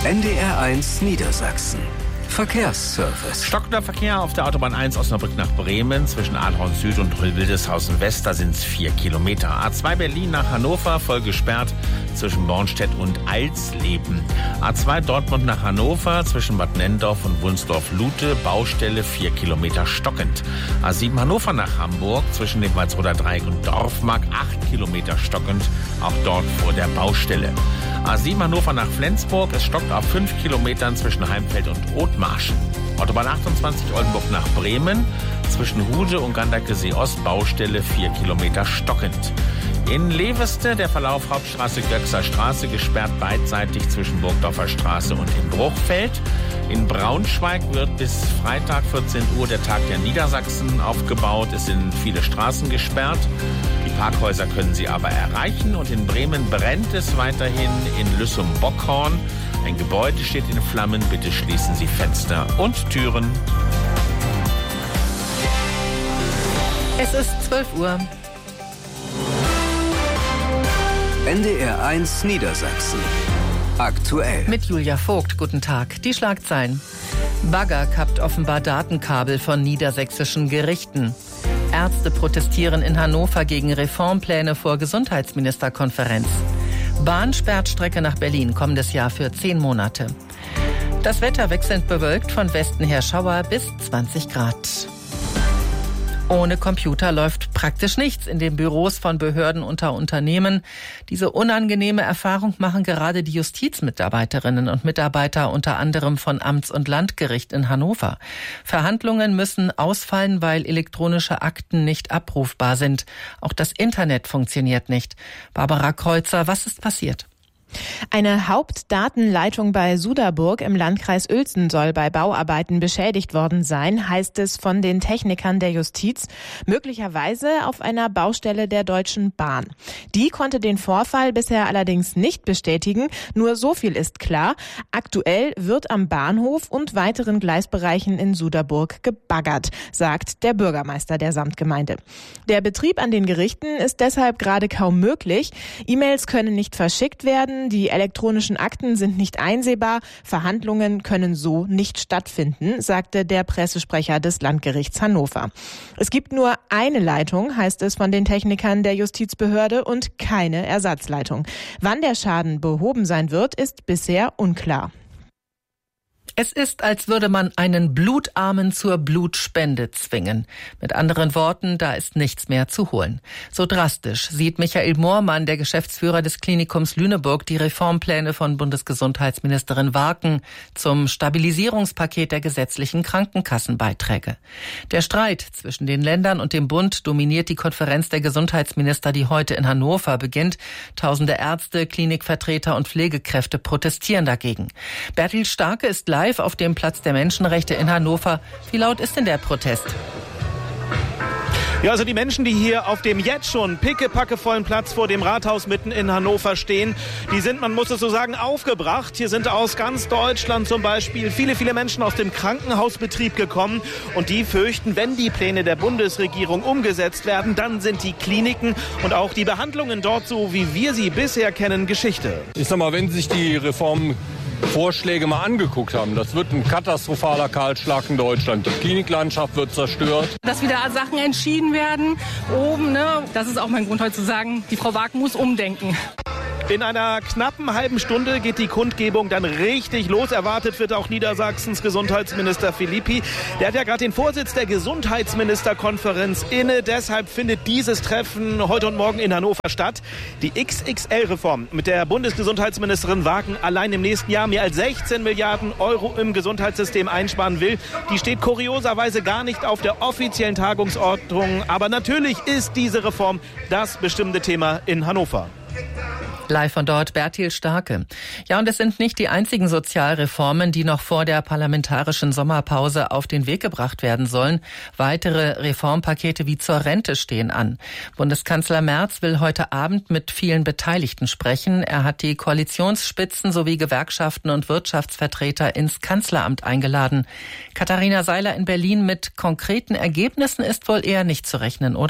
NDR1 Niedersachsen. Verkehrsservice. Stockender Verkehr auf der Autobahn 1 Osnabrück nach Bremen zwischen Adorn Süd und Wildeshausen West, da sind es 4 Kilometer. A2 Berlin nach Hannover voll gesperrt zwischen Bornstedt und Alsleben. A2 Dortmund nach Hannover zwischen Bad Nennendorf und Wunsdorf-Lute, Baustelle 4 Kilometer stockend. A7 Hannover nach Hamburg zwischen dem Walsroder Dreieck und Dorfmark 8 Kilometer stockend, auch dort vor der Baustelle. A7 Hannover nach Flensburg, es stockt auf 5 Kilometern zwischen Heimfeld und Othmarschen. Autobahn 28 Oldenburg nach Bremen, zwischen Hude und Ganderkesee Ost, Baustelle 4 Kilometer stockend. In Leveste der Verlauf Hauptstraße-Göxer Straße gesperrt beidseitig zwischen Burgdorfer Straße und dem Bruchfeld. In Braunschweig wird bis Freitag 14 Uhr der Tag der Niedersachsen aufgebaut. Es sind viele Straßen gesperrt. Die Parkhäuser können Sie aber erreichen. Und in Bremen brennt es weiterhin in Lüssum-Bockhorn. Ein Gebäude steht in Flammen. Bitte schließen Sie Fenster und Türen. Es ist 12 Uhr. NDR1 Niedersachsen. Aktuell. Mit Julia Vogt, guten Tag. Die Schlagzeilen. Bagger kappt offenbar Datenkabel von niedersächsischen Gerichten. Ärzte protestieren in Hannover gegen Reformpläne vor Gesundheitsministerkonferenz. Bahn sperrt Strecke nach Berlin kommendes Jahr für 10 Monate. Das Wetter wechselnd bewölkt, von Westen her Schauer bis 20 Grad. Ohne Computer läuft praktisch nichts in den Büros von Behörden und Unternehmen. Diese unangenehme Erfahrung machen gerade die Justizmitarbeiterinnen und Mitarbeiter unter anderem von Amts- und Landgericht in Hannover. Verhandlungen müssen ausfallen, weil elektronische Akten nicht abrufbar sind. Auch das Internet funktioniert nicht. Barbara Kreuzer, was ist passiert? Eine Hauptdatenleitung bei Suderburg im Landkreis Uelzen soll bei Bauarbeiten beschädigt worden sein, heißt es von den Technikern der Justiz, möglicherweise auf einer Baustelle der Deutschen Bahn. Die konnte den Vorfall bisher allerdings nicht bestätigen, nur so viel ist klar, aktuell wird am Bahnhof und weiteren Gleisbereichen in Suderburg gebaggert, sagt der Bürgermeister der Samtgemeinde. Der Betrieb an den Gerichten ist deshalb gerade kaum möglich, E-Mails können nicht verschickt werden, die elektronischen Akten sind nicht einsehbar, Verhandlungen können so nicht stattfinden, sagte der Pressesprecher des Landgerichts Hannover. Es gibt nur eine Leitung, heißt es von den Technikern der Justizbehörde, und keine Ersatzleitung. Wann der Schaden behoben sein wird, ist bisher unklar. Es ist, als würde man einen Blutarmen zur Blutspende zwingen. Mit anderen Worten, da ist nichts mehr zu holen. So drastisch sieht Michael Moormann, der Geschäftsführer des Klinikums Lüneburg, die Reformpläne von Bundesgesundheitsministerin Warken zum Stabilisierungspaket der gesetzlichen Krankenkassenbeiträge. Der Streit zwischen den Ländern und dem Bund dominiert die Konferenz der Gesundheitsminister, die heute in Hannover beginnt. Tausende Ärzte, Klinikvertreter und Pflegekräfte protestieren dagegen. Bertil Starke ist live auf dem Platz der Menschenrechte in Hannover. Wie laut ist denn der Protest? Ja, also die Menschen, die hier auf dem jetzt schon pickepackevollen Platz vor dem Rathaus mitten in Hannover stehen, die sind, man muss es so sagen, aufgebracht. Hier sind aus ganz Deutschland zum Beispiel viele Menschen aus dem Krankenhausbetrieb gekommen. Und die fürchten, wenn die Pläne der Bundesregierung umgesetzt werden, dann sind die Kliniken und auch die Behandlungen dort, so wie wir sie bisher kennen, Geschichte. Ich sag mal, wenn sich die Reformvorschläge mal angeguckt haben, das wird ein katastrophaler Kahlschlag in Deutschland. Die Kliniklandschaft wird zerstört. Dass wieder Sachen entschieden werden oben, ne? Das ist auch mein Grund heute zu sagen, die Frau Warken muss umdenken. In einer knappen halben Stunde geht die Kundgebung dann richtig los. Erwartet wird auch Niedersachsens Gesundheitsminister Philippi. Der hat ja gerade den Vorsitz der Gesundheitsministerkonferenz inne. Deshalb findet dieses Treffen heute und morgen in Hannover statt. Die XXL-Reform mit der Bundesgesundheitsministerin Warken allein im nächsten Jahr mehr als 16 Milliarden Euro im Gesundheitssystem einsparen will. Die steht kurioserweise gar nicht auf der offiziellen Tagungsordnung. Aber natürlich ist diese Reform das bestimmte Thema in Hannover. Live von dort Bertil Starke. Ja, und es sind nicht die einzigen Sozialreformen, die noch vor der parlamentarischen Sommerpause auf den Weg gebracht werden sollen. Weitere Reformpakete wie zur Rente stehen an. Bundeskanzler Merz will heute Abend mit vielen Beteiligten sprechen. Er hat die Koalitionsspitzen sowie Gewerkschaften und Wirtschaftsvertreter ins Kanzleramt eingeladen. Katharina Seiler in Berlin, mit konkreten Ergebnissen ist wohl eher nicht zu rechnen, oder?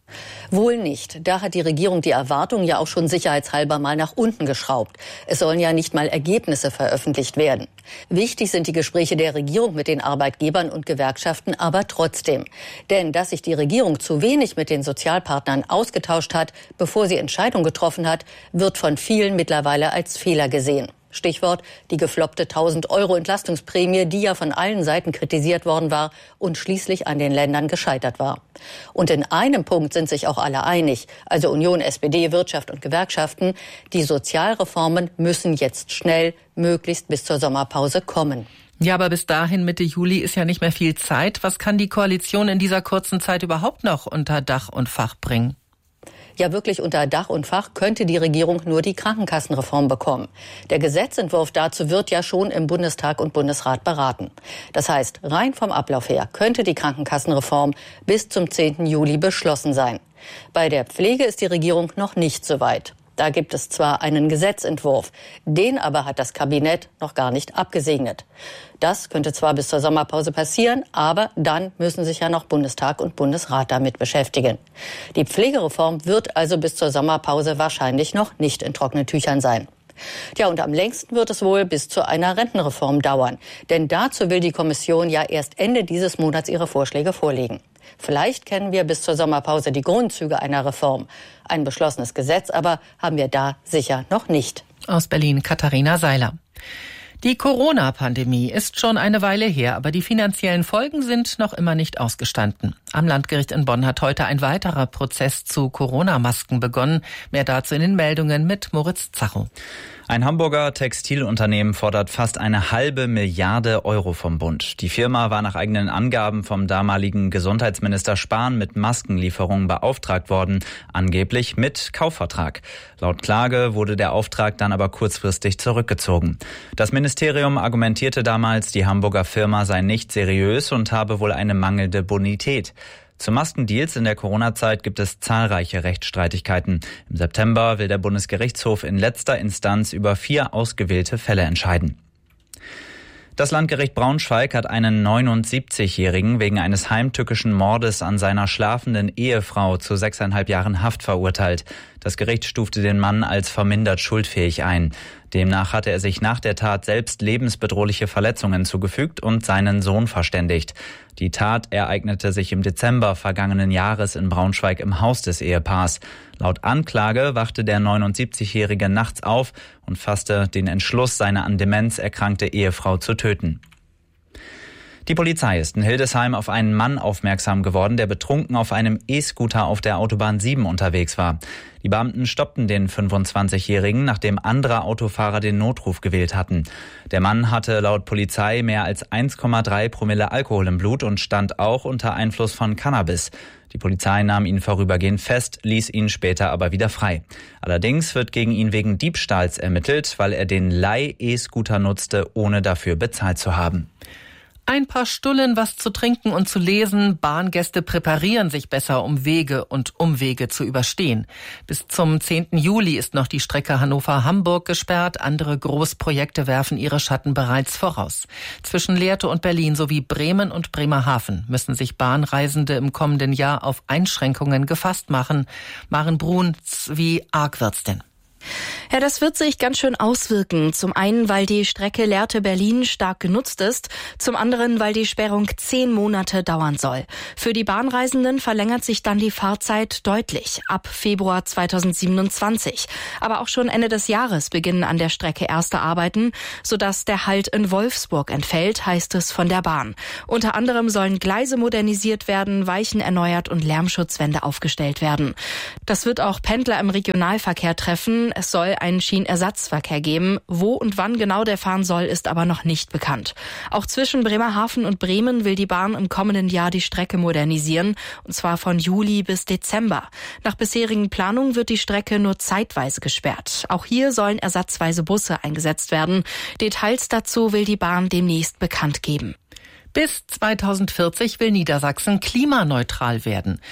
Wohl nicht. Da hat die Regierung die Erwartung ja auch schon sicherheitshalber mal nach unten geschraubt. Es sollen ja nicht mal Ergebnisse veröffentlicht werden. Wichtig sind die Gespräche der Regierung mit den Arbeitgebern und Gewerkschaften aber trotzdem. Denn dass sich die Regierung zu wenig mit den Sozialpartnern ausgetauscht hat, bevor sie Entscheidungen getroffen hat, wird von vielen mittlerweile als Fehler gesehen. Stichwort die gefloppte 1.000 € Entlastungsprämie, die ja von allen Seiten kritisiert worden war und schließlich an den Ländern gescheitert war. Und in einem Punkt sind sich auch alle einig, also Union, SPD, Wirtschaft und Gewerkschaften, die Sozialreformen müssen jetzt schnell, möglichst bis zur Sommerpause kommen. Ja, aber bis dahin, Mitte Juli, ist ja nicht mehr viel Zeit. Was kann die Koalition in dieser kurzen Zeit überhaupt noch unter Dach und Fach bringen? Ja, wirklich unter Dach und Fach könnte die Regierung nur die Krankenkassenreform bekommen. Der Gesetzentwurf dazu wird ja schon im Bundestag und Bundesrat beraten. Das heißt, rein vom Ablauf her könnte die Krankenkassenreform bis zum 10. Juli beschlossen sein. Bei der Pflege ist die Regierung noch nicht so weit. Da gibt es zwar einen Gesetzentwurf, den aber hat das Kabinett noch gar nicht abgesegnet. Das könnte zwar bis zur Sommerpause passieren, aber dann müssen sich ja noch Bundestag und Bundesrat damit beschäftigen. Die Pflegereform wird also bis zur Sommerpause wahrscheinlich noch nicht in trockenen Tüchern sein. Tja, und am längsten wird es wohl bis zu einer Rentenreform dauern. Denn dazu will die Kommission ja erst Ende dieses Monats ihre Vorschläge vorlegen. Vielleicht kennen wir bis zur Sommerpause die Grundzüge einer Reform. Ein beschlossenes Gesetz aber haben wir da sicher noch nicht. Aus Berlin Katharina Seiler. Die Corona-Pandemie ist schon eine Weile her, aber die finanziellen Folgen sind noch immer nicht ausgestanden. Am Landgericht in Bonn hat heute ein weiterer Prozess zu Corona-Masken begonnen. Mehr dazu in den Meldungen mit Moritz Zacho. Ein Hamburger Textilunternehmen fordert fast 1,5 Milliarde € vom Bund. Die Firma war nach eigenen Angaben vom damaligen Gesundheitsminister Spahn mit Maskenlieferungen beauftragt worden, angeblich mit Kaufvertrag. Laut Klage wurde der Auftrag dann aber kurzfristig zurückgezogen. Das Ministerium argumentierte damals, die Hamburger Firma sei nicht seriös und habe wohl eine mangelnde Bonität. Zu Maskendeals in der Corona-Zeit gibt es zahlreiche Rechtsstreitigkeiten. Im September will der Bundesgerichtshof in letzter Instanz über 4 ausgewählte Fälle entscheiden. Das Landgericht Braunschweig hat einen 79-Jährigen wegen eines heimtückischen Mordes an seiner schlafenden Ehefrau zu 6,5 Jahren Haft verurteilt. Das Gericht stufte den Mann als vermindert schuldfähig ein. Demnach hatte er sich nach der Tat selbst lebensbedrohliche Verletzungen zugefügt und seinen Sohn verständigt. Die Tat ereignete sich im Dezember vergangenen Jahres in Braunschweig im Haus des Ehepaars. Laut Anklage wachte der 79-Jährige nachts auf und fasste den Entschluss, seine an Demenz erkrankte Ehefrau zu töten. Die Polizei ist in Hildesheim auf einen Mann aufmerksam geworden, der betrunken auf einem E-Scooter auf der Autobahn 7 unterwegs war. Die Beamten stoppten den 25-Jährigen, nachdem andere Autofahrer den Notruf gewählt hatten. Der Mann hatte laut Polizei mehr als 1,3 Promille Alkohol im Blut und stand auch unter Einfluss von Cannabis. Die Polizei nahm ihn vorübergehend fest, ließ ihn später aber wieder frei. Allerdings wird gegen ihn wegen Diebstahls ermittelt, weil er den Leih-E-Scooter nutzte, ohne dafür bezahlt zu haben. Ein paar Stullen, was zu trinken und zu lesen. Bahngäste präparieren sich besser, um Wege und Umwege zu überstehen. Bis zum 10. Juli ist noch die Strecke Hannover-Hamburg gesperrt. Andere Großprojekte werfen ihre Schatten bereits voraus. Zwischen Lehrte und Berlin sowie Bremen und Bremerhaven müssen sich Bahnreisende im kommenden Jahr auf Einschränkungen gefasst machen. Maren Bruns, wie arg wird's denn? Ja, das wird sich ganz schön auswirken. Zum einen, weil die Strecke Lehrte-Berlin stark genutzt ist. Zum anderen, weil die Sperrung 10 Monate dauern soll. Für die Bahnreisenden verlängert sich dann die Fahrzeit deutlich. Ab Februar 2027. Aber auch schon Ende des Jahres beginnen an der Strecke erste Arbeiten, sodass der Halt in Wolfsburg entfällt, heißt es von der Bahn. Unter anderem sollen Gleise modernisiert werden, Weichen erneuert und Lärmschutzwände aufgestellt werden. Das wird auch Pendler im Regionalverkehr treffen. Es soll einen Schienenersatzverkehr geben. Wo und wann genau der fahren soll, ist aber noch nicht bekannt. Auch zwischen Bremerhaven und Bremen will die Bahn im kommenden Jahr die Strecke modernisieren, und zwar von Juli bis Dezember. Nach bisherigen Planungen wird die Strecke nur zeitweise gesperrt. Auch hier sollen ersatzweise Busse eingesetzt werden. Details dazu will die Bahn demnächst bekannt geben. Bis 2040 will Niedersachsen klimaneutral werden.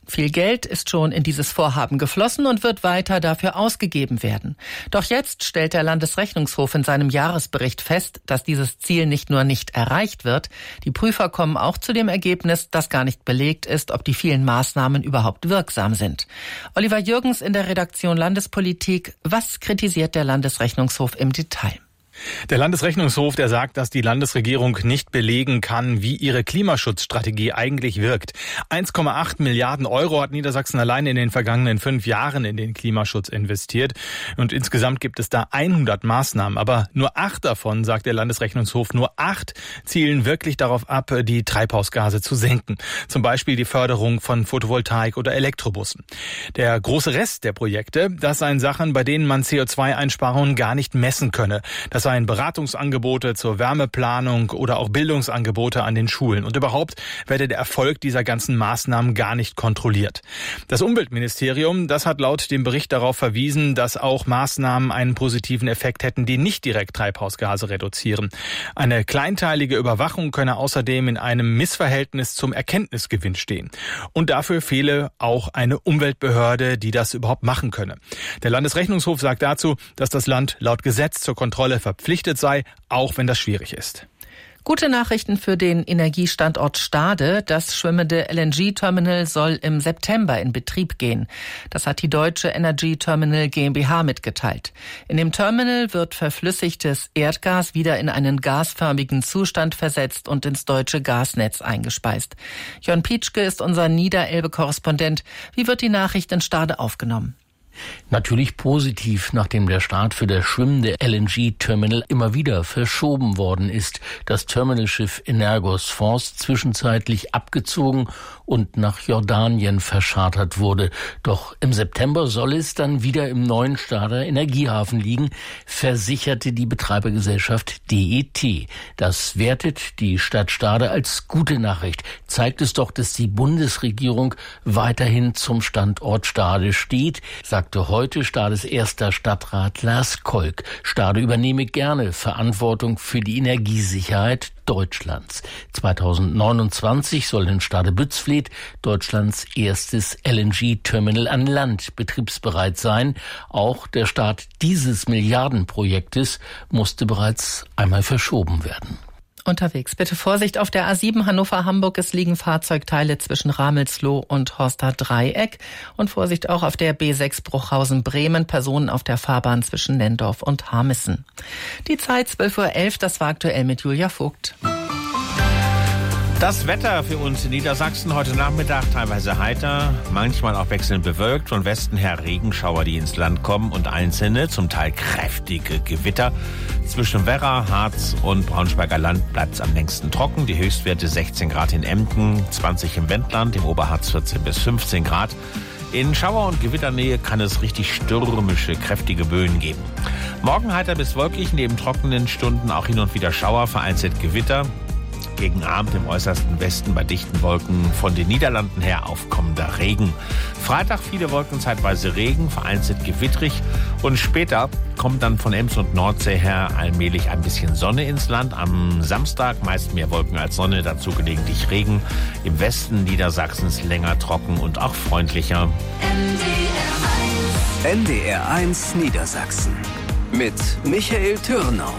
Viel Geld ist schon in dieses Vorhaben geflossen und wird weiter dafür ausgegeben werden. Doch jetzt stellt der Landesrechnungshof in seinem Jahresbericht fest, dass dieses Ziel nicht nur nicht erreicht wird, die Prüfer kommen auch zu dem Ergebnis, dass gar nicht belegt ist, ob die vielen Maßnahmen überhaupt wirksam sind. Oliver Jürgens in der Redaktion Landespolitik. Was kritisiert der Landesrechnungshof im Detail? Der Landesrechnungshof, der sagt, dass die Landesregierung nicht belegen kann, wie ihre Klimaschutzstrategie eigentlich wirkt. 1,8 Milliarden Euro hat Niedersachsen allein in den vergangenen 5 Jahren in den Klimaschutz investiert. Und insgesamt gibt es da 100 Maßnahmen. Aber nur 8 davon, sagt der Landesrechnungshof, nur 8 zielen wirklich darauf ab, die Treibhausgase zu senken. Zum Beispiel die Förderung von Photovoltaik oder Elektrobussen. Der große Rest der Projekte, das seien Sachen, bei denen man CO2-Einsparungen gar nicht messen könne. Das seien Beratungsangebote zur Wärmeplanung oder auch Bildungsangebote an den Schulen. Und überhaupt werde der Erfolg dieser ganzen Maßnahmen gar nicht kontrolliert. Das Umweltministerium, das hat laut dem Bericht darauf verwiesen, dass auch Maßnahmen einen positiven Effekt hätten, die nicht direkt Treibhausgase reduzieren. Eine kleinteilige Überwachung könne außerdem in einem Missverhältnis zum Erkenntnisgewinn stehen. Und dafür fehle auch eine Umweltbehörde, die das überhaupt machen könne. Der Landesrechnungshof sagt dazu, dass das Land laut Gesetz zur Kontrolle verpflichtet sei, auch wenn das schwierig ist. Gute Nachrichten für den Energiestandort Stade. Das schwimmende LNG-Terminal soll im September in Betrieb gehen. Das hat die Deutsche Energy Terminal GmbH mitgeteilt. In dem Terminal wird verflüssigtes Erdgas wieder in einen gasförmigen Zustand versetzt und ins deutsche Gasnetz eingespeist. Jörn Pietschke ist unser Niederelbe-Korrespondent. Wie wird die Nachricht in Stade aufgenommen? Natürlich positiv, nachdem der Start für das schwimmende LNG-Terminal immer wieder verschoben worden ist. Das Terminalschiff Energos Force zwischenzeitlich abgezogen und nach Jordanien verschartert wurde. Doch im September soll es dann wieder im neuen Stader Energiehafen liegen, versicherte die Betreibergesellschaft DET. Das wertet die Stadt Stade als gute Nachricht. Zeigt es doch, dass die Bundesregierung weiterhin zum Standort Stade steht, sagte heute Stades erster Stadtrat Lars Kolk. Stade übernehme gerne Verantwortung für die Energiesicherheit Deutschlands. 2029 soll in Stade-Bützfleth Deutschlands erstes LNG-Terminal an Land betriebsbereit sein. Auch der Start dieses Milliardenprojektes musste bereits einmal verschoben werden. Unterwegs. Bitte Vorsicht auf der A7 Hannover-Hamburg. Es liegen Fahrzeugteile zwischen Ramelsloh und Horster Dreieck. Und Vorsicht auch auf der B6 Bruchhausen-Bremen. Personen auf der Fahrbahn zwischen Nendorf und Harmissen. Die Zeit 12:11 Uhr. Das war aktuell mit Julia Vogt. Das Wetter für uns in Niedersachsen heute Nachmittag teilweise heiter, manchmal auch wechselnd bewölkt, von Westen her Regenschauer, die ins Land kommen und einzelne, zum Teil kräftige Gewitter. Zwischen Werra, Harz und Braunschweiger Land bleibt es am längsten trocken. Die Höchstwerte 16 Grad in Emden, 20 im Wendland, im Oberharz 14 bis 15 Grad. In Schauer- und Gewitternähe kann es richtig stürmische, kräftige Böen geben. Morgen heiter bis wolkig, neben trockenen Stunden auch hin und wieder Schauer, vereinzelt Gewitter. Gegen Abend im äußersten Westen bei dichten Wolken von den Niederlanden her aufkommender Regen. Freitag viele Wolken, zeitweise Regen, vereinzelt gewittrig. Und später kommt dann von Ems und Nordsee her allmählich ein bisschen Sonne ins Land. Am Samstag meist mehr Wolken als Sonne, dazu gelegentlich Regen. Im Westen Niedersachsens länger trocken und auch freundlicher. NDR1 Niedersachsen mit Michael Türnau.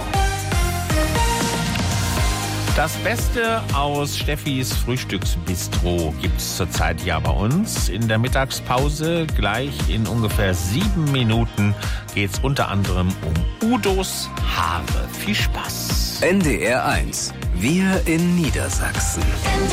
Das Beste aus Steffis Frühstücksbistro gibt's zurzeit ja bei uns. In der Mittagspause gleich in ungefähr 7 Minuten geht's unter anderem um Udos Haare. Viel Spaß. NDR1. Wir in Niedersachsen.